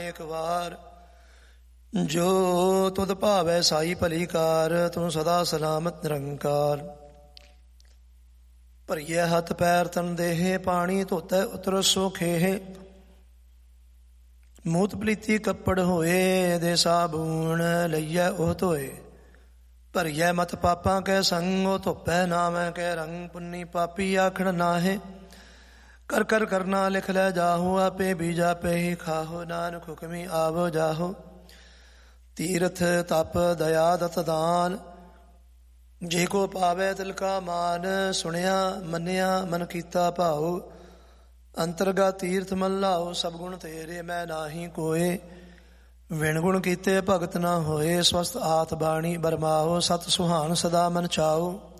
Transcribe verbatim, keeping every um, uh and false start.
ਇੱਕ ਵਾਰ ਜੋ ਤੁਧ ਭਾਵੈ ਸਾਈ ਭਲੀ ਕਾਰ, ਤੂੰ ਸਦਾ ਸਲਾਮਤ ਨਿਰੰਕਾਰ। ਭਰੀਏ ਹੱਥ ਪੈਰ ਤਨ ਦੇਹ, ਪਾਣੀ ਧੋਤੈ ਉਤਰ ਸੋਖੇਹ। ਮੂਤ ਪਲੀਤੀ ਕੱਪੜ ਹੋਏ, ਦੇ ਸਾਬੂਣ ਲਈਐ ਉਹ ਧੋਏ। ਭਰੀਐ ਮਤ ਪਾਪਾਂ ਕੈ ਸੰਗ, ਉਹ ਧੁੱਪੈ ਨਾਮੈ ਕੈ ਰੰਗ। ਪੁੰਨੀ ਪਾਪੀ ਆਖਣ ਨਾਹੇ, ਕਰ ਕਰ ਕਰਨਾ ਲਿਖ ਲੈ ਜਾਹੋ। ਆਪੇ ਬੀਜਾ ਪੇ ਹੀ ਖਾਹੋ, ਨਾਨਕ ਹੁਕਮੀ ਆਵੋ ਜਾਹੋ। ਤੀਰਥ ਤਪ ਦਇਆ ਦਤ ਦਾਨ, ਜੇ ਕੋ ਪਾਵੈ ਤਿਲ ਕਾ ਮਾਨ। ਸੁਣਿਆ ਮੰਨਿਆ ਮਨ ਕੀਤਾ ਭਾਉ, ਅੰਤਰਗਾ ਤੀਰਥ ਮਨ ਲਾਓ। ਸਭ ਗੁਣ ਤੇਰੇ ਮੈਂ ਨਾਹੀ ਕੋਏ, ਵਿਣ ਗੁਣ ਕੀਤੇ ਭਗਤ ਨਾ ਹੋਏ। ਸਵਸਤ ਆਤ ਬਾਣੀ ਬਰਮਾਓ, ਸਤ ਸੁਹਾਨ ਸਦਾ ਮਨ ਚਾਓ।